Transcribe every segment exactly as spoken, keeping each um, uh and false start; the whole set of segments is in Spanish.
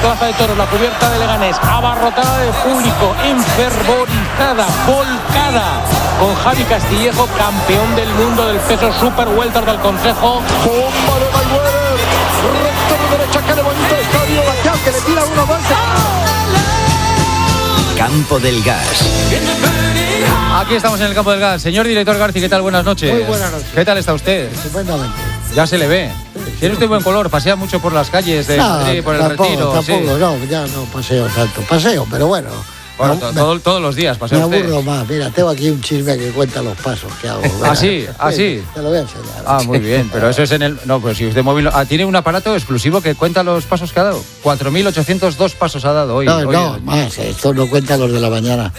Plaza de Toros, la cubierta de Leganés, abarrotada de público, enfervorizada, volcada, con Javi Castillejo, campeón del mundo del peso super welter del Consejo. Bomba de Mayweather, recto de derecha, que le bonito estadio, Bastián, que le tira uno más. Campo del Gas. Aquí estamos en el Campo del Gas. Señor director Garci, ¿qué tal? Buenas noches. Muy buenas noches. ¿Qué tal está usted? Estupendamente. Ya se le ve. Tiene usted buen color, pasea mucho por las calles de No, Madrid, por el tampoco, Retiro. tampoco, Sí. no, ya no paseo tanto. Paseo, pero bueno. Bueno, no, to- me, todo- todos los días me pasea usted. aburro más. Mira, tengo aquí un chisme que cuenta los pasos que hago. ¿Ah, sí? ¿Ah, sí? Te lo voy a enseñar. Ah, muy bien, pero eso es en el... No, pues si usted móvil... Ah, tiene un aparato exclusivo que cuenta los pasos que ha dado. cuatro mil ochocientos dos pasos ha dado hoy. No, hoy no, en- más. Esto no cuenta los de la mañana.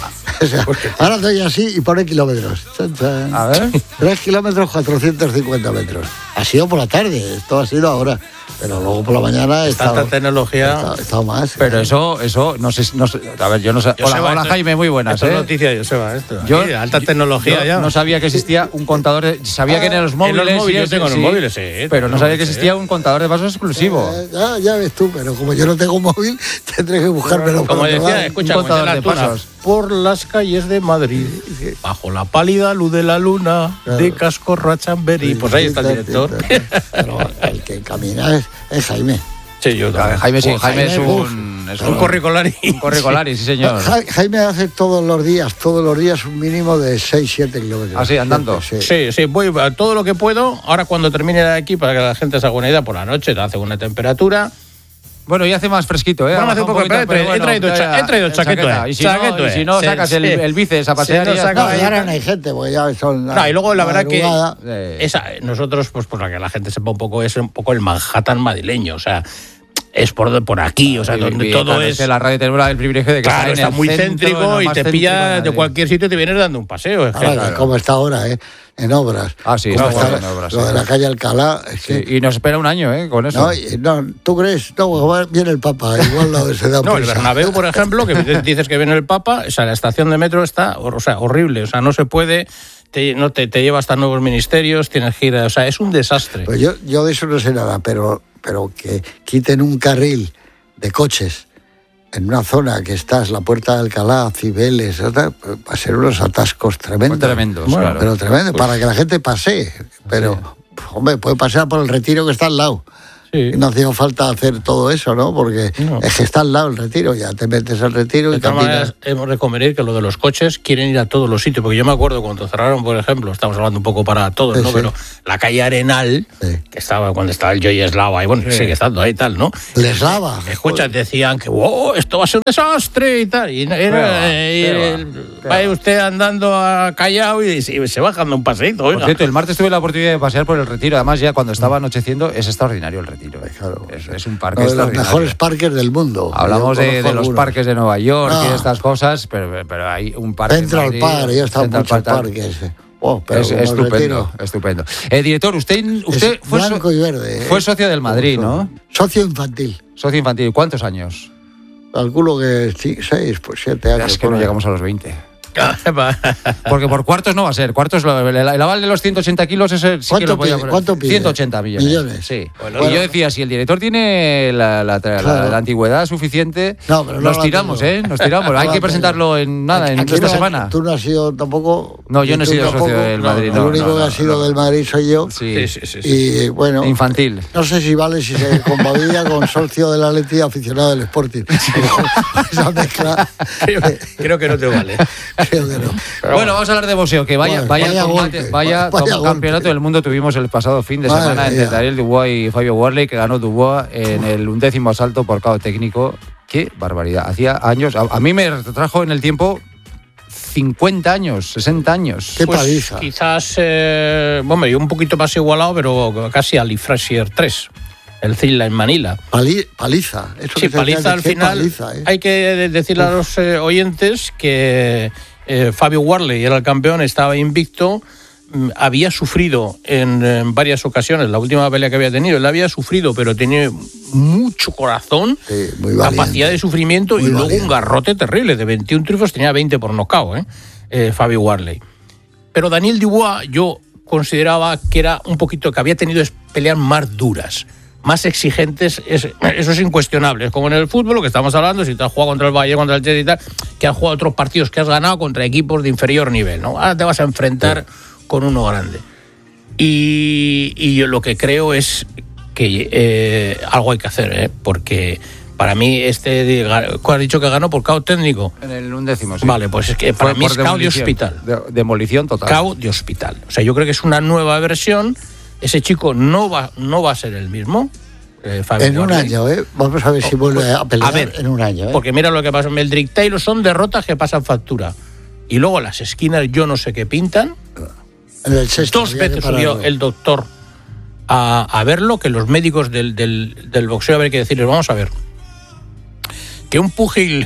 O sea, ahora estoy así y pone kilómetros. Chan, chan. A ver. Tres kilómetros, cuatrocientos cincuenta metros. Ha sido por la tarde, esto ha sido ahora. Pero luego por la mañana he estado, Tanta tecnología. he estado, he estado más. Pero eso, eso, no sé, no sé... A ver, yo no sé... Hola, Joseba, hola esto- Jaime, muy buenas, Esto es ¿eh? noticia, Joseba, esto. Yo- Aquí, alta tecnología Yo ya. no sabía que existía un contador de... Sabía que en los móviles... en los móviles, sí, yo tengo en los sí, móviles, sí. Pero no tengo, sabía que sí. existía un contador de pasos exclusivo. Eh, ya, ya ves tú, pero como yo no tengo móvil, tendré que buscármelo. Como por otro decía, lado. escucha, Un como decía contador la de tuna, pasos. por las calles de Madrid, bajo la pálida luz de la luna, Claro. de Cascorro a Chamberí. Pues ahí está el director. Pero el que camina es, es Jaime. Sí, yo también. Jaime, sí, Pues Jaime es Jaime, un... Es Un corricolari. Un corricolari, sí señor. Ja- Jaime hace todos los días, todos los días un mínimo de seis siete kilómetros. ¿Ah, sí, andando? Sí. Sí, sí, voy a todo lo que puedo. Ahora cuando termine de aquí, para que la gente se haga una idea, por la noche hace una temperatura. Bueno, y hace más fresquito, ¿eh? Bueno, hace Ha un poco, poquito, pero he pero traído- he traído ya, cha- he traído el chaqueto, chaqueta. eh. Y si no, Chaqueto, y si eh. no Sí, sacas el, sí. el bíceps a pasear Si no y ya saca- está. No, y ahora no hay gente, porque ya son la, No, y luego la verdad que madrugada. Eh, esa, nosotros, pues para que la gente sepa un poco, es un poco el Manhattan madrileño, o sea, es por, por aquí, o sea, y- donde y, todo claro, es... que la radio tenemos el privilegio de que Claro, está, está en el muy centro, céntrico en lo y más te céntrico pilla de Madrid. cualquier sitio y te vienes dando un paseo. Es que, Ahora, claro. como está ahora, ¿eh? En obras. Ah, sí, Como está está en obras, Lo sí. de la calle Alcalá. Es Sí, que, y nos espera un año, ¿eh? Con eso. no, y- no, ¿tú crees? No, va- viene el Papa, igual no se da No, el prisa. Bernabéu, por ejemplo, que dices que viene el Papa, o sea, la estación de metro está, o sea, horrible, o sea, no se puede, te, no te, te lleva hasta nuevos ministerios, tienes que ir, a- o sea, es un desastre. Pues yo, yo de eso no sé nada, pero, pero que quiten un carril de coches en una zona que está, es la Puerta de Alcalá, Cibeles, otra, va a ser unos atascos tremendos. Muy tremendos, Bueno, claro. pero tremendo, para que la gente pase. Pero, hombre, puede pasar por el Retiro que está al lado. Sí. Y no hacía falta hacer todo eso, ¿no? Porque No. es que está al lado el Retiro, ya te metes al Retiro y De todas caminas. maneras, hemos de convenir que lo de los coches quieren ir a todos los sitios, porque yo me acuerdo cuando cerraron, por ejemplo, estamos hablando un poco para todos, Sí, ¿no? sí. Pero la calle Arenal, Sí. que estaba cuando estaba el Joy Eslava, y bueno, Sí. sigue estando ahí y tal, ¿no? Les lava. Escucha, decían que wow, esto va a ser un desastre y tal. Y, era, Qué va, eh, y qué el- va, qué vaya va. usted andando a Callao y se, se va dando un paseito. Por oiga. cierto, el martes tuve la oportunidad de pasear por el Retiro. Además, ya cuando estaba anocheciendo, es extraordinario el Retiro. ¿eh? Claro. Es, es un parque Uno de los extraordinario. mejores parques del mundo. Hablamos Yo de, conozco de los algunos. parques de Nueva York y Ah. de estas cosas, pero, pero hay un parque. en Central Madrid, Park, yo he estado en Central muchos Park, tal. parques. Oh, pero Es como el estupendo, Retiro, estupendo. Eh, director, usted, usted fue, so- blanco y verde. ¿eh? fue socio del Madrid, ¿no? Socio infantil. Socio infantil. ¿Cuántos años? Calculo que sí, seis, pues siete años. Es que por no ahí. llegamos a los veinte. Porque por cuartos no va a ser. Cuartos, lo- el, el aval de los ciento ochenta kilos ese sí que ¿Cuánto lo podía pide? poner. ¿Cuánto pide? ciento ochenta millones. Millones. Sí. Bueno, y yo decía, si el director tiene la, la, la- Claro. la antigüedad suficiente, No, pero no nos la tiramos, tengo. ¿eh? Nos tiramos. No Hay la que tengo. presentarlo en nada, en Aquí esta no- semana. Tú no has sido tampoco. No, yo no he tú sido socio tampoco. del Madrid, El no, único no, que no, ha sido no. del Madrid soy yo. Sí. Sí, sí, sí. sí. Y bueno. Infantil. No sé si vale si se convalida con socio del Atleti y aficionado del Sporting. Esa mezcla. creo, creo que no te vale. Creo que no. Bueno, vamos a hablar de boxeo, que vaya, Bueno, vaya, vaya combate, golpe, vaya, vaya como golpe. campeonato del mundo tuvimos el pasado fin de Madre semana entre mía. Daniel Dubois y Fabio Warley, que ganó Dubois en el undécimo asalto por K O técnico. Qué barbaridad. Hacía años, a, a mí me retrajo en el tiempo cincuenta años, sesenta años. Qué Pues paliza. quizás, eh, bueno, yo un poquito más igualado, pero casi Ali Frazier tres, el Thrilla en Manila. Pali- paliza. Eso Sí, que se paliza llama, al qué final. paliza, ¿eh? Hay que de- decirle a los eh, oyentes que eh, Fabio Warley era el campeón, estaba invicto, mm, había sufrido en, en varias ocasiones, la última pelea que había tenido, él había sufrido, pero tenía mucho corazón, Sí, muy valiente. capacidad de sufrimiento Muy y luego valiente. un garrote terrible. De veintiún triunfos tenía veinte por nocaut, ¿eh? Eh, Fabio Warley. Pero Daniel Dubois yo consideraba que era un poquito, que había tenido peleas más duras. más exigentes, es, eso es incuestionable. Es como en el fútbol, lo que estamos hablando, si te has jugado contra el Valle, contra el Chelsea y tal, que has jugado otros partidos que has ganado contra equipos de inferior nivel, ¿no? Ahora te vas a enfrentar sí. con uno grande. Y, y yo lo que creo es que eh, algo hay que hacer, ¿eh? Porque para mí este, ¿cuál has dicho que ganó por caos técnico? En el undécimo, sí. Vale, pues es que para Fue mí es caos de hospital. De, demolición total. Caos de hospital. O sea, yo creo que es una nueva versión. Ese chico no va, no va a ser el mismo. Eh, en un Warley. año, ¿eh? Vamos a ver si vuelve a pelear a ver, en un año. ¿eh? Porque mira lo que pasa en Meldrick Taylor, son derrotas que pasan factura. Y luego las esquinas, yo no sé qué pintan. En el sexto, Dos veces subió el doctor a, a verlo, que los médicos del, del, del boxeo habría que decirles, vamos a ver, que un púgil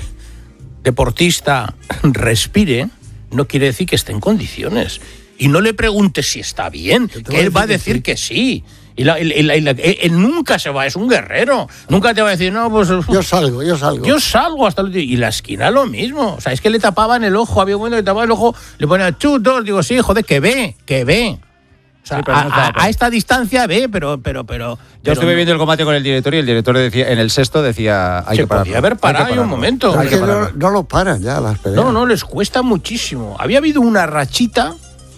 deportista respire no quiere decir que esté en condiciones. Y no le preguntes si está bien, que él va a decir que sí. Y la, y la, y la, él nunca se va, es un guerrero. Nunca te va a decir, no, pues... Yo salgo, yo salgo. Yo salgo hasta el... Y la esquina lo mismo. O sea, es que le tapaban el ojo, había un momento que le tapaban el ojo, le ponían tú, dos, digo, sí, joder, que ve, que ve. O sea, sí, a, no a, a esta distancia ve, pero... pero, pero Yo pero estuve no. viendo el combate con el director y el director decía, en el sexto decía, hay se que parar. podía haber parado en un momento. Es que no, no lo paran ya las peleas. No, no, les cuesta muchísimo. Había habido una rachita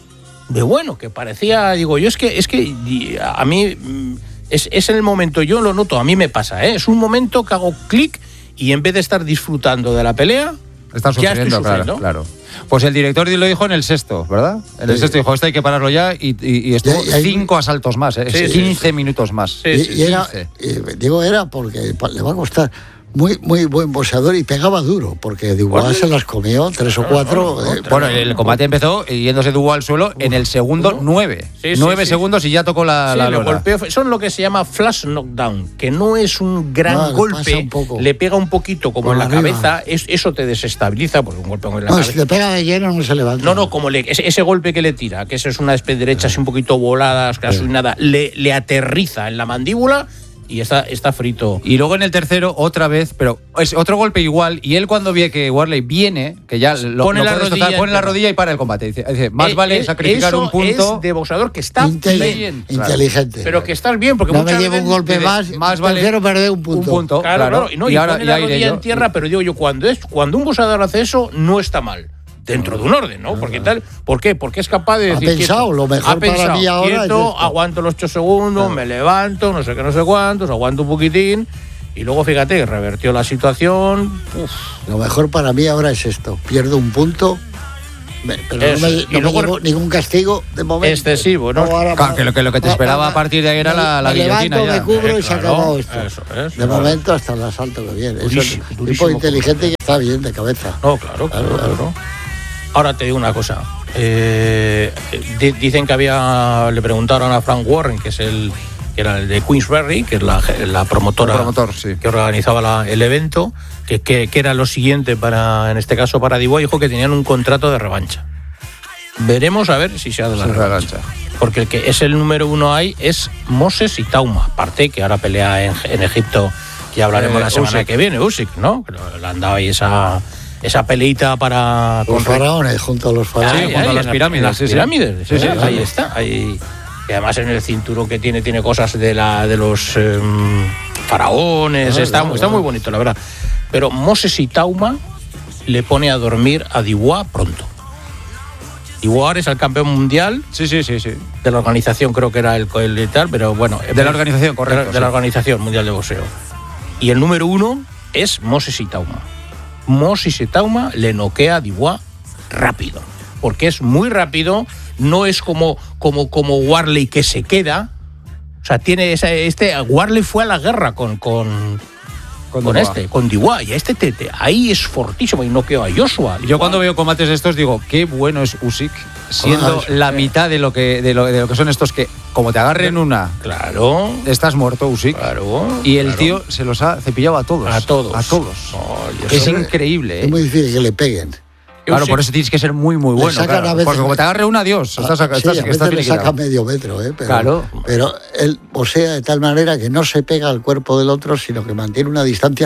de bueno, que parecía, digo, yo es que, es que a mí... Es, es en el momento, yo lo noto, a mí me pasa, ¿eh? Es un momento que hago clic y en vez de estar disfrutando de la pelea, Están ya estoy sufriendo, sufriendo. Claro, claro. Pues el director lo dijo en el sexto, ¿verdad? En sí. el sexto dijo, esto hay que pararlo ya y, y, y estuvo y, y cinco hay... asaltos más, ¿eh? Sí, quince sí. minutos más. Sí, y, sí, y era, y digo, era porque le va a costar. Muy, muy buen boxeador y pegaba duro, porque Dubois se las comió, tres o cuatro. No, no, no, eh, bueno, el combate empezó yéndose Dubois al suelo en el segundo ¿no? nueve. Sí, sí, nueve sí. segundos y ya tocó la, sí, la le golpeó. Son lo que se llama flash knockdown, que no es un gran no, golpe, le, le pega un poquito como por en la arriba. cabeza, es, eso te desestabiliza, porque un golpe en la no, cabeza. Si le pega de lleno no se levanta. No, no, como le, ese, ese golpe que le tira, que eso es una especie de derecha así un poquito volada, casi sí. nada, le, le aterriza en la mandíbula. Y está, está frito. Y luego en el tercero, otra vez, pero es otro golpe igual. Y él cuando ve que Warley viene, que ya lo pone, lo la, rodilla, tocar, pone la rodilla y para el combate. Dice, dice más eh, vale eh, sacrificar un punto. Es de boxeador que está Intel- bien. Inteligente. Claro. Pero que estás bien, porque no muchas me llevo veces un golpe de, más, más vale tercero perder un punto. Un punto, claro, claro. claro. Y, no, y, y ahora pone ya la rodilla en tierra, pero digo yo, cuando, es, cuando un boxeador hace eso, no está mal. Dentro de un orden, ¿no? Porque tal, ¿por qué? Porque es capaz de decir. Ha pensado, quieto, lo mejor ha pensado, para mí ahora. Quieto, es aguanto los ocho segundos, claro. me levanto, no sé qué, no sé cuántos, aguanto un poquitín. Y luego, fíjate, revertió la situación. Uf. Lo mejor para mí ahora es esto. Pierdo un punto, pero Eso. no me, no y luego, me llevo ningún castigo de momento. Excesivo, ¿no? Claro, más, que, lo, que lo que te esperaba a partir de ahí era me, la, la me guillotina. Levanto, ya. me cubro eh, y se claro, acabó esto. Eso, eso, de claro. momento hasta el asalto que viene. Durísimo, Eso es un durísimo, tipo inteligente que está bien de cabeza. No, claro, claro, claro. claro. Ahora te digo una cosa. Eh, di, dicen que había. Le preguntaron a Frank Warren, que es el. que era el de Queensberry, que es la, la promotora el promotor, sí. que organizaba la, el evento, que, que, que era lo siguiente para, en este caso para Dubois, dijo que tenían un contrato de revancha. Veremos a ver si se ha dado la revancha. revancha. Porque el que es el número uno ahí es Moses y Tauma, aparte que ahora pelea en, en Egipto, que hablaremos eh, la semana Usyk. que viene, Usyk, ¿no? Le han dado ahí esa... esa peleita para... Los faraones, junto a los faraones. Sí, junto a las pirámides. Las sí, pirámides, sí, sí, sí, ahí sí. está. Ahí, y además en el cinturón que tiene, tiene cosas de la de los eh, faraones. Ah, está, no, está no. muy bonito, la verdad. Pero Moses y Tauma le pone a dormir a Dubois pronto. Dubois es el campeón mundial. Sí, sí, sí, sí. De la organización, creo que era el, el tal, pero bueno. De la organización, correcto. De, de sí. la Organización Mundial de Boxeo. Y el número uno es Moses y Tauma. Moses y Tauma le noquea a Dubois rápido, porque es muy rápido, no es como, como, como Warley que se queda, o sea, tiene esa, este, Warley fue a la guerra con, con, con, con este, con Dubois, y este te, te, ahí es fortísimo, y noqueó a Joshua. Yo Dubois. Cuando veo combates de estos digo, qué bueno es Usyk, siendo ah, la mitad de lo que de lo, de lo que son estos que, como te agarren una, claro, estás muerto, Usyk. Claro. Y el claro. tío se los ha cepillado a todos. A todos. A todos. Oh, es increíble, ¿eh? Es muy difícil que le peguen. Claro, por eso tienes que ser muy, muy bueno. Claro. Veces, porque como te agarre un adiós, ah, estás, sí, estás, a estás le saca medio metro, ¿eh? Pero, claro. Pero él posea de tal manera que no se pega al cuerpo del otro, sino que mantiene una distancia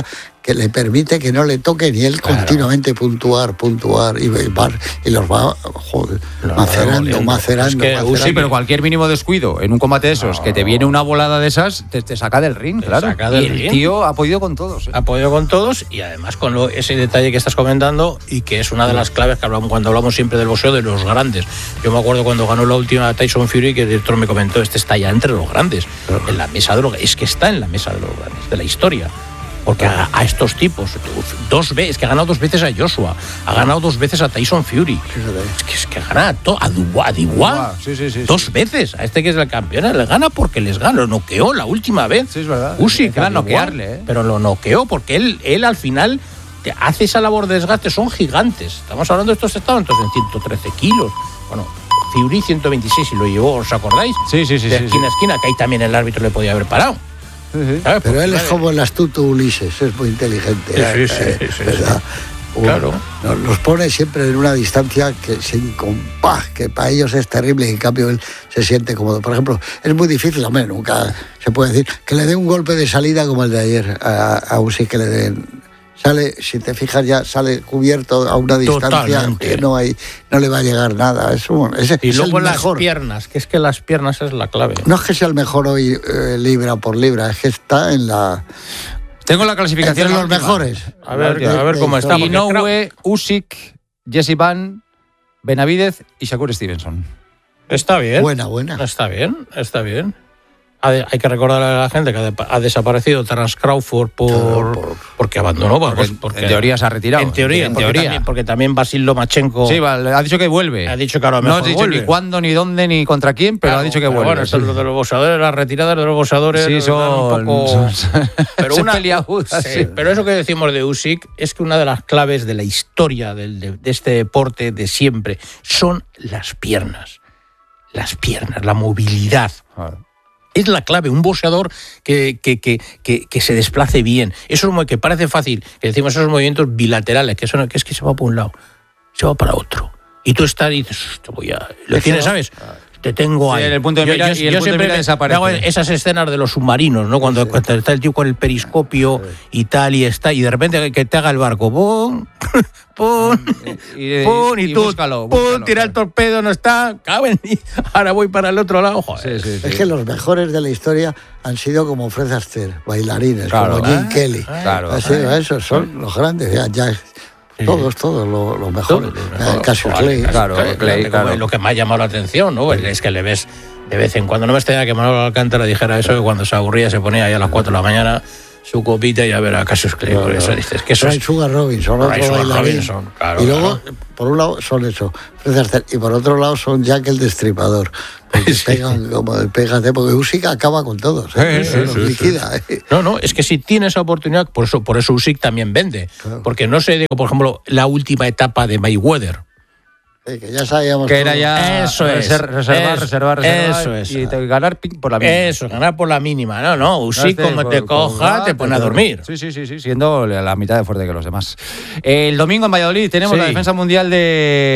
que le permite que no le toquen y él claro. continuamente puntuar, puntuar y, y, y los va joder, no, macerando, no, macerando, es que, macerando. Sí, pero cualquier mínimo descuido en un combate de esos, no. que te viene una volada de esas, te, te saca del ring, te claro. Saca del y el ring. Tío ha podido con todos. ¿eh? Ha podido con todos y además con lo, ese detalle que estás comentando y que es una de las claves que hablamos cuando hablamos siempre del boxeo de los grandes. Yo me acuerdo cuando ganó la última Tyson Fury que el director me comentó, este está ya entre los grandes, claro. en la mesa de los, es que está en la mesa de los grandes, de la historia. Porque a, a estos tipos, dos veces, que ha ganado dos veces a Joshua, ha ganado dos veces a Tyson Fury. Es que, es que gana a, to, a Dubois, a Dubois sí, sí, sí, dos sí. veces. A este que es el campeón, le gana porque les gana. Lo noqueó la última vez. Sí, es verdad. Usyk, a noquearle, ¿eh? Pero lo noqueó porque él, él al final te hace esa labor de desgaste. Son gigantes. Estamos hablando de estos estados entonces en ciento trece kilos. Bueno, Fury ciento veintiséis y lo llevó, ¿os acordáis? Sí, sí, sí. De sí, esquina sí. a esquina, que ahí también el árbitro le podía haber parado. Sí, sí. Pero él es como el astuto Ulises, es muy inteligente. Sí, sí, eh, sí, sí, ¿verdad? Sí. Claro. Nos los pone siempre en una distancia que sin compás, que para ellos es terrible y en cambio él se siente cómodo. Por ejemplo, es muy difícil, hombre, nunca se puede decir que le dé un golpe de salida como el de ayer a, a Usyk, que le den. Sale, si te fijas ya, sale cubierto a una distancia Totalmente. que no hay, no le va a llegar nada. Es un, es, y es luego el las mejor. piernas, que es que las piernas es la clave. No es que sea el mejor hoy eh, libra por libra, es que está en la... Tengo la clasificación de los mejores. A ver, de, a ver cómo está. Inoue, Usyk, Jesse Van, Benavidez y Shakur Stevenson. Está bien. Buena, buena. Está bien, está bien. Hay que recordar a la gente que ha desaparecido Terence Crawford por, claro, por porque abandonó. Porque, pues, porque en teoría se ha retirado. En teoría, en porque teoría. También, porque también Vasil Lomachenko. Sí, ha dicho que vuelve. Ha dicho que ahora no mejor ha dicho vuelve. ni cuándo, ni dónde, ni contra quién, pero claro, ha dicho que vuelve. Bueno, esto es lo de los boxeadores, las retiradas de los boxeadores. Sí, son un poco. Son, pero una peliagudas. Sí, Sí. Pero eso que decimos de Usyk es que una de las claves de la historia del, de, de este deporte de siempre son las piernas. Las piernas, la movilidad. Claro. Es la clave, un boxeador que, que, que, que, que se desplace bien. Eso es que parece fácil, que decimos esos movimientos bilaterales, que, son, que es que se va por un lado, se va para otro. Y tú estás y dices, te voy a... Lo tienes, ¿sabes? Te tengo ahí. Sí, en el punto de mira, yo, yo, y el yo punto siempre de mira desaparece. Hago esas escenas de los submarinos, ¿no? Cuando, sí. cuando está el tío con el periscopio sí. y tal, y está, y de repente que te haga el barco, ¡pum! ¡pum! Y, ¡pum! Y, y tú, búscalo, búscalo, ¡pum! Tira claro. el torpedo, no está, caben, y ahora voy para el otro lado, joder. Sí, sí, sí. Es que los mejores de la historia han sido como Fred Astaire, bailarines, claro, como Gene ¿eh? Kelly. Claro. Así, ¿eh? Esos son los grandes, ya, ya todos, todos los lo mejores. Eh, Cassius Clay. Claro, claro, Clay, claro. Lo que me ha llamado la atención, ¿no? Es que le ves de vez en cuando. No me extraña que Manolo Alcántara dijera eso, que cuando se aburría se ponía ahí a las cuatro de la mañana su copita y a ver a Cassius Clay. Claro, por eso dices que eso es Sugar Robinson, otro Sugar bailarín. Robinson, claro, y luego, claro. por un lado son eso, y por otro lado son Jack el Destripador. Porque sí. pegan como el pégate, porque Usyk acaba con todos. ¿eh? Sí, sí, los sí, liquida. Sí. No, no, es que si tiene esa oportunidad, por eso, por eso Usyk también vende. Claro. Porque no sé, por ejemplo, la última etapa de Mayweather. Sí, que ya sabíamos que era ya eso es, reservar, reservar, eso, reservar, reservar eso es, y te, ganar por la mínima. Eso, ganar por la mínima. No, no, Usyk no como te por, coja, por, te pone a dormir. Sí, sí, sí, sí, siendo la mitad de fuerte que los demás. El domingo en Valladolid tenemos sí. la defensa mundial de,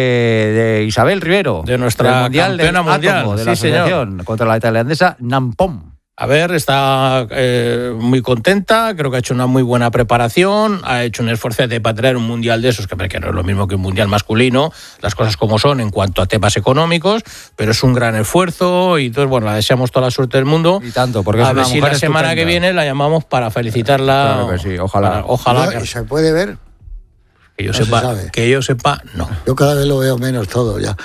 de Isabel Rivero. De nuestra mundial campeona de mundial. Átomo, de sí, la asociación, señor. contra la tailandesa Nampom. A ver, está eh, muy contenta, creo que ha hecho una muy buena preparación, ha hecho un esfuerzo para traer un mundial de esos, que no es lo mismo que un mundial masculino, las cosas como son en cuanto a temas económicos, pero es un gran esfuerzo y entonces, bueno, la deseamos toda la suerte del mundo. Y tanto, porque a es una ver si mujer la semana estupenda. que viene la llamamos para felicitarla. Claro que sí, ojalá. Para, ojalá no, que, ¿y se puede ver? Que yo, no sepa, que yo sepa, no. Yo cada vez lo veo menos todo ya.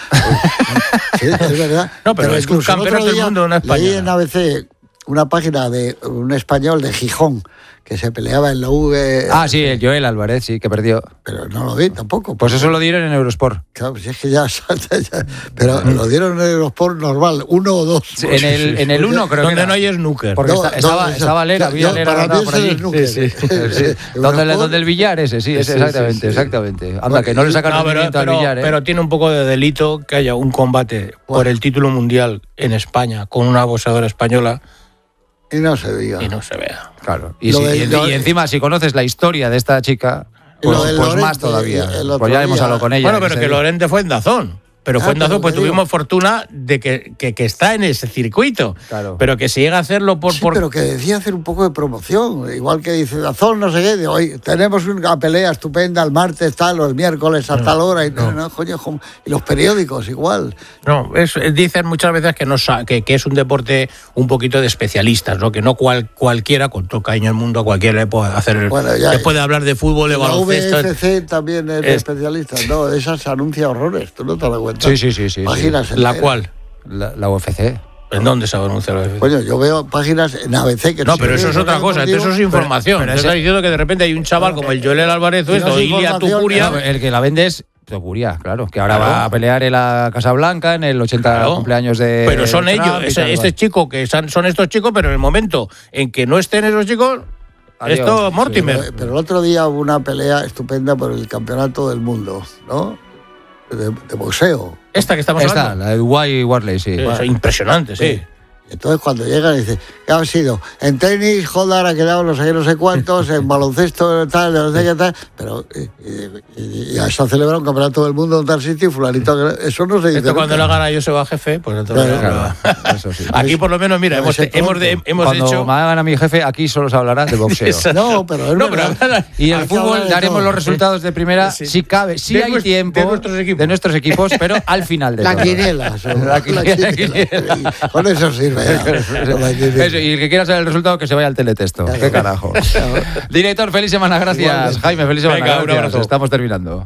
Sí, es verdad. No, pero, pero es un campeón del mundo, una española. Leí en A B C una página de un español de Gijón que se peleaba en la V. Ah, sí, el Joel Álvarez, sí, que perdió. Pero no lo vi tampoco. Pues eso lo dieron en Eurosport. Claro, pues es que ya, ya pero lo dieron en Eurosport normal, uno o dos. Sí, en el en el uno creo donde que no hay snooker. Porque no, está, estaba, no, estaba Lera, yo, había Lera para mí por allí. Snooker. Sí, sí, sí. ¿Dónde, ¿Dónde el billar ese? Sí, ese, exactamente, sí, sí, sí. exactamente. Anda, que no le sacan no, rendimiento pero, al billar, ¿eh? Pero tiene un poco de delito que haya un combate bueno. por el título mundial en España con una boxeadora española. Y no se diga. Y no se vea. Claro. Y, si, del, y, lo, y encima, si conoces la historia de esta chica, pues, pues Lorente, más todavía. Pues ya hemos hablado con ella. Bueno, pero que, que Lorente fue en Dazón. pero Ah, Fuendazo pero pues que digo- tuvimos fortuna de que, que, que está en ese circuito. Claro. Pero que se llega a hacerlo por... Sí, por... pero que decía hacer un poco de promoción, igual que dice Dazón, no sé qué, de hoy tenemos una pelea estupenda el martes tal o el miércoles a tal hora, y no, no, coño, como- y los periódicos igual. No, es, dicen muchas veces que, no, sa- que, que es un deporte un poquito de especialistas, ¿no? Que no cual, cualquiera, con todo cariño del mundo, a cualquiera le puede hacer... Bueno, ya- le puede hablar de fútbol, de La baloncesto... V F C también es de es- especialistas, no, esa se anuncia horrores, tú no te das cuenta. Sí, sí, sí, sí, Páginas ¿La enteras. cual? La, la U F C. ¿En dónde se anuncia la U F C? Coño, yo veo páginas en A B C que No, se pero ve, eso es no otra tengo cosa, contigo. entonces eso es información. pero Te ese- está diciendo que de repente hay un chaval como el Joel Álvarez, Si no esto, es Ilia información, Tupuria... No, el que la vende es Topuria, claro, que ahora Claro. va a pelear en la Casa Blanca en el ochenta Claro. cumpleaños de Pero son Trump ellos, y ese- tal, este va. chico que son, son estos chicos, pero en el momento en que no estén esos chicos, Adiós. esto Mortimer. Pero, pero el otro día hubo una pelea estupenda por el campeonato del mundo, ¿no? De, de boxeo. Esta que estamos Esta, hablando. la de Dubái y Warley, sí. Eh, eso, impresionante, sí. Entonces cuando llegan dicen, ¿qué ha sido? En tenis, Hodar ha quedado no sé qué, no sé cuántos, en baloncesto tal, no sé qué tal, pero eh, y, y- y ya se ha celebrado un campeonato del mundo en tal sitio, fulanito, eso no se dice. Esto cuando nunca. lo gana Joseba Jefe, pues entonces... Claro, claro, eso sí. Aquí por lo menos, mira, Debe hemos, ser hemos, de- pronto. hemos Cuando hecho... me hagan a mi jefe, aquí solo se hablará de boxeo. Exacto. No, pero es No, pero verdad. habla- Y en el Hay que hablar fútbol de daremos todo. los resultados de primera, Sí. si cabe, si De hay nues- tiempo, de nuestros equipos. de nuestros equipos, pero al final de La todo. quiniela, sobre- La quiniela, la la quiniela. Con eso sirve. ya. Con la quiniela. Eso, y el que quiera saber el resultado, que se vaya al teletexto. Claro. ¿Qué carajo? Director, feliz semana, gracias. Igualmente. Jaime, feliz semana, Venga, un gracias. abrazo. Estamos terminando.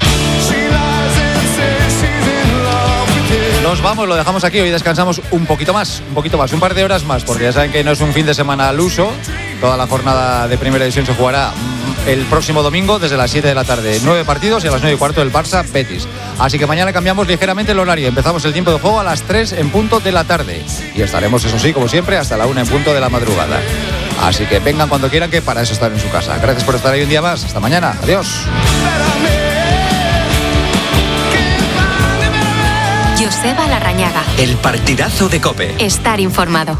Nos vamos, lo dejamos aquí, hoy descansamos un poquito más, un poquito más, un par de horas más, porque ya saben que no es un fin de semana al uso. Toda la jornada de primera división se jugará mm, el próximo domingo desde las siete de la tarde. Nueve partidos y a las nueve y cuarto del Barça Betis. Así que mañana cambiamos ligeramente el horario. Empezamos el tiempo de juego a las tres en punto de la tarde. Y estaremos, eso sí, como siempre, hasta la una en punto de la madrugada. Así que vengan cuando quieran, que para eso están en su casa. Gracias por estar ahí un día más. Hasta mañana. Adiós. Joseba Larrañaga. El partidazo de COPE. Estar informado.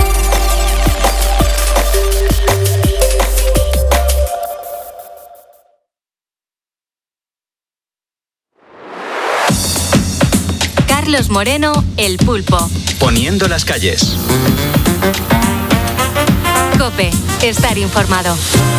Carlos Moreno, El Pulpo. Poniendo las calles. COPE. Estar informado.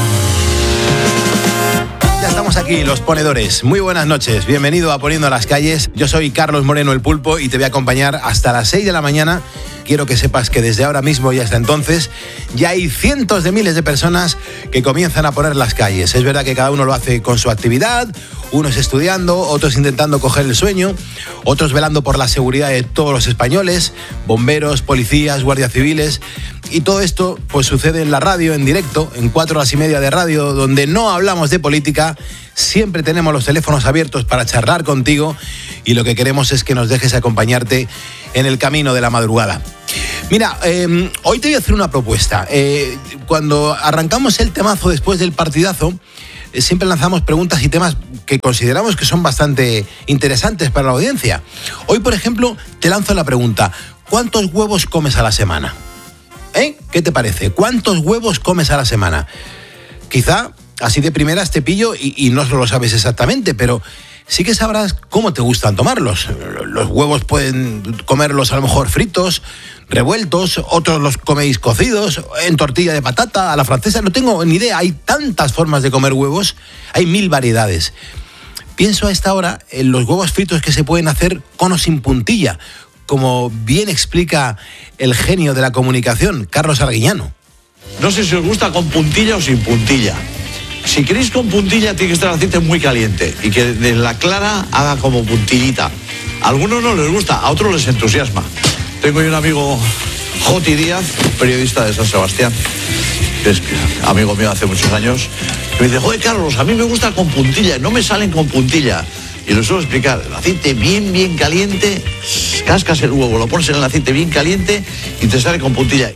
Ya estamos aquí, los ponedores. Muy buenas noches. Bienvenido a Poniendo las Calles. Yo soy Carlos Moreno, el Pulpo, y te voy a acompañar hasta las seis de la mañana. Quiero que sepas que desde ahora mismo y hasta entonces ya hay cientos de miles de personas que comienzan a poner las calles. Es verdad que cada uno lo hace con su actividad, unos estudiando, otros intentando coger el sueño, otros velando por la seguridad de todos los españoles, bomberos, policías, guardias civiles. Y todo esto pues sucede en la radio, en directo, en cuatro horas y media de radio, donde no hablamos de política. Siempre tenemos los teléfonos abiertos para charlar contigo y lo que queremos es que nos dejes acompañarte en el camino de la madrugada. Mira, eh, hoy te voy a hacer una propuesta. Eh, cuando arrancamos el temazo después del partidazo, eh, siempre lanzamos preguntas y temas que consideramos que son bastante interesantes para la audiencia. Hoy, por ejemplo, te lanzo la pregunta: ¿cuántos huevos comes a la semana? ¿Eh? ¿Qué te parece? ¿Cuántos huevos comes a la semana? Quizá así de primeras te pillo y, y no lo sabes exactamente, pero sí que sabrás cómo te gustan tomarlos. Los huevos pueden comerlos a lo mejor fritos, revueltos, otros los coméis cocidos, en tortilla de patata, a la francesa, no tengo ni idea. Hay tantas formas de comer huevos, hay mil variedades. Pienso a esta hora en los huevos fritos que se pueden hacer con o sin puntilla, como bien explica el genio de la comunicación, Carlos Arguiñano. No sé si os gusta con puntilla o sin puntilla. Si queréis con puntilla, tiene que estar el aceite muy caliente y que de la clara haga como puntillita. A algunos no les gusta, a otros les entusiasma. Tengo yo un amigo, Joti Díaz, periodista de San Sebastián, que es amigo mío hace muchos años, que me dice: joder, Carlos, a mí me gusta con puntilla, no me salen con puntilla. Y lo suelo explicar: el aceite bien, bien caliente, cascas el huevo, lo pones en el aceite bien caliente y te sale con puntilla.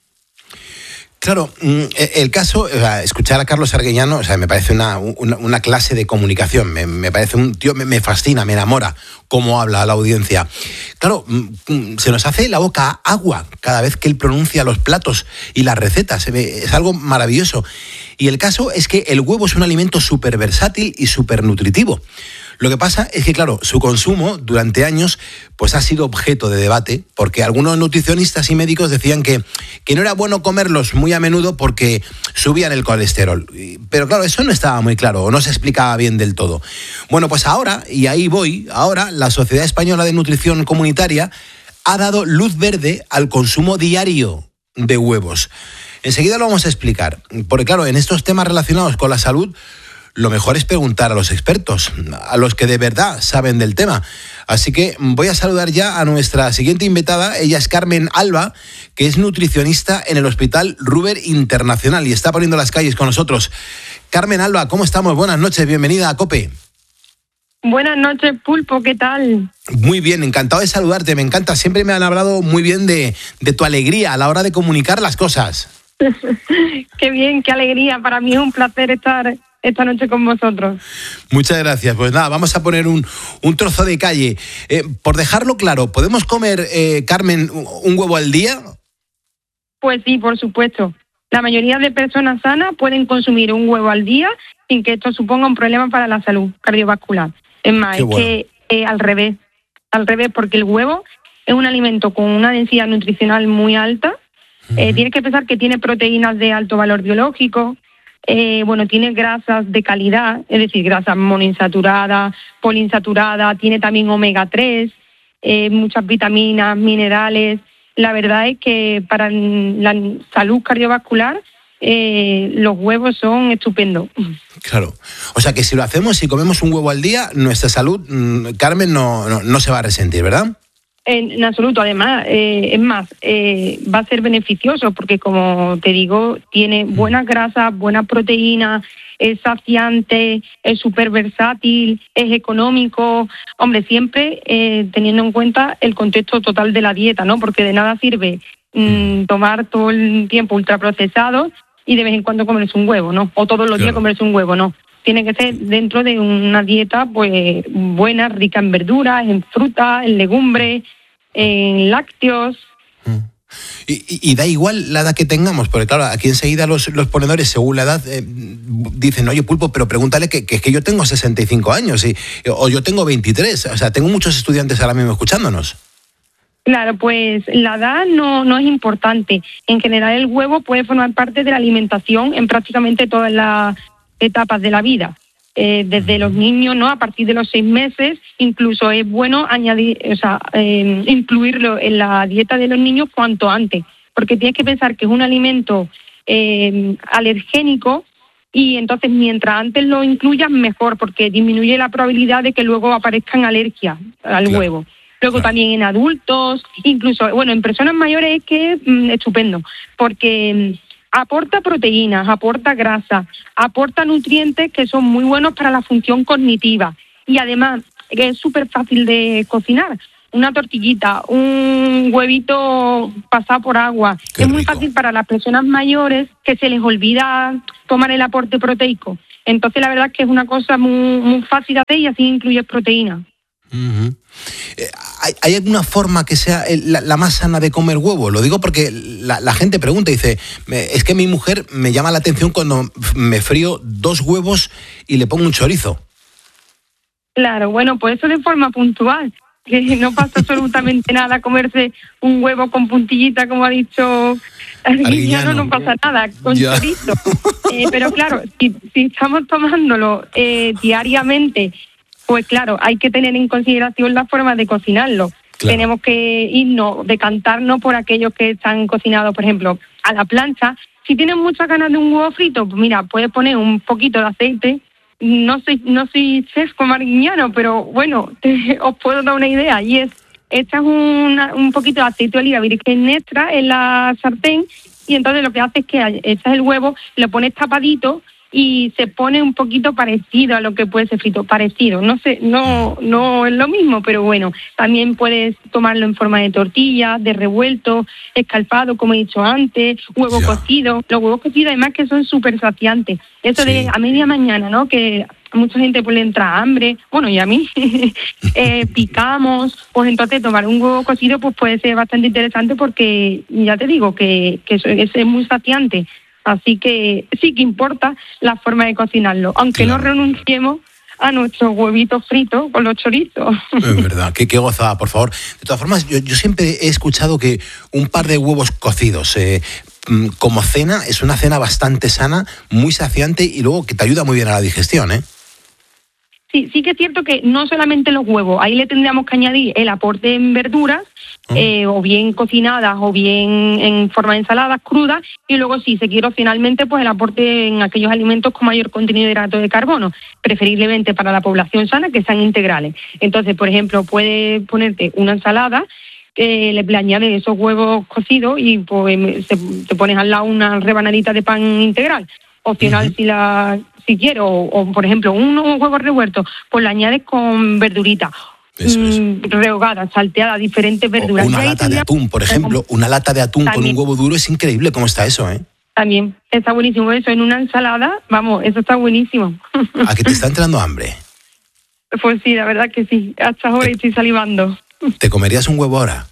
Claro, el caso, o sea, escuchar a Carlos Arguiñano, o sea, me parece una, una, una clase de comunicación, me, me parece un tío, me, me fascina, me enamora cómo habla a la audiencia. Claro, se nos hace la boca agua cada vez que él pronuncia los platos y las recetas, es algo maravilloso. Y el caso es que el huevo es un alimento súper versátil y súper nutritivo. Lo que pasa es que, claro, su consumo durante años pues ha sido objeto de debate, porque algunos nutricionistas y médicos decían que, que no era bueno comerlos muy a menudo porque subían el colesterol. Pero claro, eso no estaba muy claro, o no se explicaba bien del todo. Bueno, pues ahora, y ahí voy, ahora la Sociedad Española de Nutrición Comunitaria ha dado luz verde al consumo diario de huevos. Enseguida lo vamos a explicar, porque claro, en estos temas relacionados con la salud, lo mejor es preguntar a los expertos, a los que de verdad saben del tema. Así que voy a saludar ya a nuestra siguiente invitada. Ella es Carmen Alba, que es nutricionista en el Hospital Ruber Internacional y está poniendo las calles con nosotros. Carmen Alba, ¿cómo estamos? Buenas noches, bienvenida a COPE. Buenas noches, Pulpo, ¿qué tal? Muy bien, encantado de saludarte, me encanta. Siempre me han hablado muy bien de, de tu alegría a la hora de comunicar las cosas. Qué bien, qué alegría. Para mí es un placer estar esta noche con vosotros. Muchas gracias. Pues nada, vamos a poner un, un trozo de calle. Eh, por dejarlo claro, ¿podemos comer, eh, Carmen, un huevo al día? Pues sí, por supuesto. La mayoría de personas sanas pueden consumir un huevo al día sin que esto suponga un problema para la salud cardiovascular. Es más, Qué es bueno. que eh, al revés, al revés, porque el huevo es un alimento con una densidad nutricional muy alta. Uh-huh. Eh, tienes que pensar que tiene proteínas de alto valor biológico, eh, bueno, tiene grasas de calidad, es decir, grasas monoinsaturadas, poliinsaturadas, tiene también omega tres, eh, muchas vitaminas, minerales. La verdad es que para la salud cardiovascular eh, los huevos son estupendos. Claro. O sea que si lo hacemos, si comemos un huevo al día, nuestra salud, Carmen, no, no, no se va a resentir, ¿verdad? En, en absoluto. Además, eh, es más, eh, va a ser beneficioso porque, como te digo, tiene buenas grasas, buenas proteínas, es saciante, es súper versátil, es económico. Hombre, siempre eh, teniendo en cuenta el contexto total de la dieta, ¿no? Porque de nada sirve mmm, tomar todo el tiempo ultraprocesados y de vez en cuando comerse un huevo, ¿no? O todos los Claro. días comerse un huevo, ¿no? Tiene que ser dentro de una dieta pues buena, rica en verduras, en frutas, en legumbres, en lácteos. Y, y, y da igual la edad que tengamos, porque claro, aquí enseguida los, los ponedores, según la edad, eh, dicen, oye, Pulpo, pero pregúntale que, que es que yo tengo sesenta y cinco años y, o yo tengo veintitrés. O sea, tengo muchos estudiantes ahora mismo escuchándonos. Claro, pues la edad no, no es importante. En general el huevo puede formar parte de la alimentación en prácticamente todas las etapas de la vida. Eh, desde los niños, ¿no? A partir de los seis meses, incluso es bueno añadir, o sea, eh, incluirlo en la dieta de los niños cuanto antes, porque tienes que pensar que es un alimento eh, alergénico y entonces mientras antes lo incluyas mejor, porque disminuye la probabilidad de que luego aparezcan alergias al Claro. huevo. Luego Claro. también en adultos, incluso, bueno, en personas mayores es que es mm, estupendo, porque mm, aporta proteínas, aporta grasa, aporta nutrientes que son muy buenos para la función cognitiva y además que es súper fácil de cocinar. Una tortillita, un huevito pasado por agua. Qué es muy rico. fácil para las personas mayores que se les olvida tomar el aporte proteico. Entonces la verdad es que es una cosa muy, muy fácil de hacer y así incluyes proteína. Uh-huh. Eh, ¿hay, ¿Hay alguna forma que sea la, la más sana de comer huevo? Lo digo porque la, la gente pregunta y dice, es que mi mujer me llama la atención cuando me frío dos huevos y le pongo un chorizo. Claro, bueno, pues eso de forma puntual, que no pasa absolutamente nada comerse un huevo con puntillita, como ha dicho Arguiñano, no pasa nada, con Ya. chorizo. Eh, pero claro, si, si estamos tomándolo eh, diariamente, pues claro, hay que tener en consideración la forma de cocinarlo. Claro. Tenemos que irnos, decantarnos por aquellos que están cocinados, por ejemplo, a la plancha. Si tienes muchas ganas de un huevo frito, pues mira, puedes poner un poquito de aceite. No soy no soy chef como Arguiñano, pero bueno, te, os puedo dar una idea. Y es, echas una, un poquito de aceite de oliva virgen extra en la sartén y entonces lo que haces es que echas el huevo, lo pones tapadito y se pone un poquito parecido a lo que puede ser frito, parecido. No sé, no no es lo mismo, pero bueno, también puedes tomarlo en forma de tortilla, de revuelto, escalfado, como he dicho antes, huevo Ya. cocido. Los huevos cocidos además que son súper saciantes. Eso Sí. de a media mañana, ¿no? Que a mucha gente pues le entra hambre, bueno, y a mí, eh, picamos, pues entonces tomar un huevo cocido pues puede ser bastante interesante porque ya te digo que, que eso es, es muy saciante. Así que sí que importa la forma de cocinarlo, aunque Claro. no renunciemos a nuestros huevitos fritos con los chorizos. Es verdad, qué, qué gozada, por favor. De todas formas, yo, yo siempre he escuchado que un par de huevos cocidos eh, como cena es una cena bastante sana, muy saciante y luego que te ayuda muy bien a la digestión, ¿eh? Sí, sí que es cierto que no solamente los huevos, ahí le tendríamos que añadir el aporte en verduras, oh. eh, o bien cocinadas o bien en forma de ensaladas crudas, y luego si se quiere opcionalmente pues el aporte en aquellos alimentos con mayor contenido de hidratos de carbono, preferiblemente para la población sana que sean integrales. Entonces, por ejemplo, puedes ponerte una ensalada, que le, le añades esos huevos cocidos y pues te, te pones al lado una rebanadita de pan integral. Opcional uh-huh. si la si quiero, o, o por ejemplo unos huevos revueltos, pues la añades con verdurita mmm, rehogada, salteada, diferentes verduras. O una lata de atún, por ejemplo, una lata de atún también, con un huevo duro, es increíble cómo está eso, ¿eh? También está buenísimo eso, en una ensalada, vamos, eso está buenísimo. ¿A que te está entrando hambre? Pues sí, la verdad que sí, hasta ahora ¿Te, estoy salivando. ¿Te comerías un huevo ahora?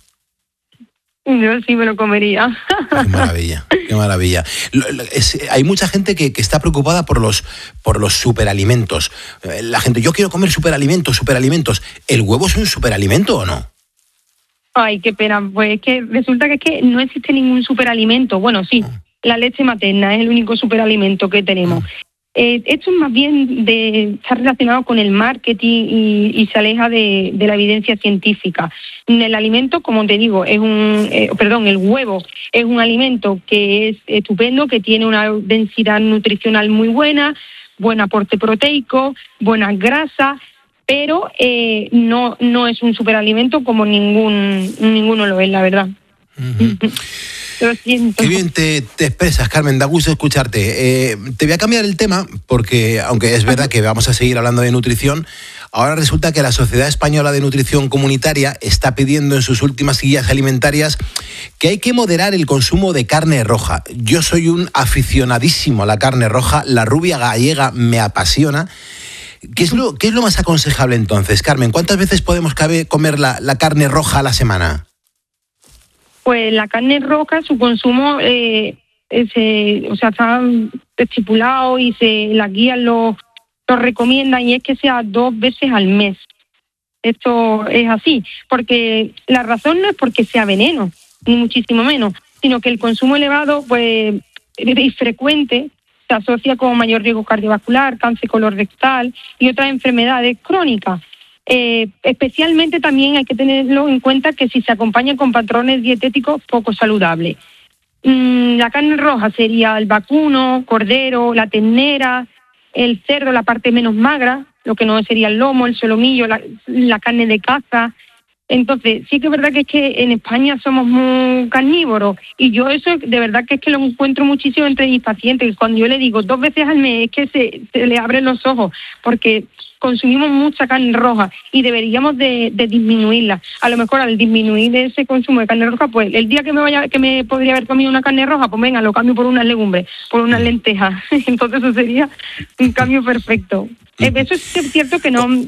Yo sí me lo comería. Qué maravilla, qué maravilla. Es, hay mucha gente que, que está preocupada por los, por los superalimentos. La gente, yo quiero comer superalimentos, superalimentos. ¿El huevo es un superalimento o no? Ay, qué pena. Pues es que resulta que es que no existe ningún superalimento. Bueno, sí, la leche materna es el único superalimento que tenemos. Eh, esto es más bien de estar relacionado con el marketing y, y se aleja de, de la evidencia científica. El alimento, como te digo, es un, eh, perdón, el huevo es un alimento que es estupendo, que tiene una densidad nutricional muy buena, buen aporte proteico, buenas grasas, pero eh, no no es un superalimento como ningún ninguno lo es, la verdad. Uh-huh. Lo siento. Qué bien te, te expresas, Carmen, da gusto escucharte. Eh, te voy a cambiar el tema porque, aunque es verdad que vamos a seguir hablando de nutrición, ahora resulta que la Sociedad Española de Nutrición Comunitaria está pidiendo en sus últimas guías alimentarias que hay que moderar el consumo de carne roja. Yo soy un aficionadísimo a la carne roja, la rubia gallega me apasiona. ¿Qué es lo, qué es lo más aconsejable entonces, Carmen? ¿Cuántas veces podemos cabe, comer la, la carne roja a la semana? Pues la carne roja, su consumo, eh, se, o sea, está estipulado y se las guías lo, lo recomiendan, y es que sea dos veces al mes. Esto es así, porque la razón no es porque sea veneno, ni muchísimo menos, sino que el consumo elevado, pues, y frecuente, se asocia con mayor riesgo cardiovascular, cáncer colorectal y otras enfermedades crónicas. Eh, especialmente también hay que tenerlo en cuenta que si se acompaña con patrones dietéticos poco saludables. Mm, la carne roja sería el vacuno, cordero, la ternera, el cerdo, la parte menos magra, lo que no sería el lomo, el solomillo, la, la carne de caza. Entonces, sí que es verdad que es que en España somos muy carnívoros, y yo eso de verdad que es que lo encuentro muchísimo entre mis pacientes. Cuando yo le digo dos veces al mes, es que se, se le abren los ojos, porque consumimos mucha carne roja y deberíamos de, de disminuirla. A lo mejor al disminuir ese consumo de carne roja, pues el día que me vaya que me podría haber comido una carne roja, pues venga, lo cambio por unas legumbres, por unas lentejas. Entonces eso sería un cambio perfecto. Eso es cierto que no